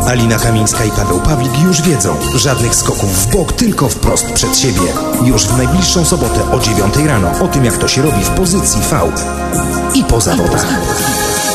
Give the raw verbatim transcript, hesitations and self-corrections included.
Alina Kamińska i Paweł Pawlik już wiedzą. Żadnych skoków w bok, tylko wprost przed siebie. Już w najbliższą sobotę o dziewiątej rano. O tym, jak to się robi w pozycji V. I po zawodach.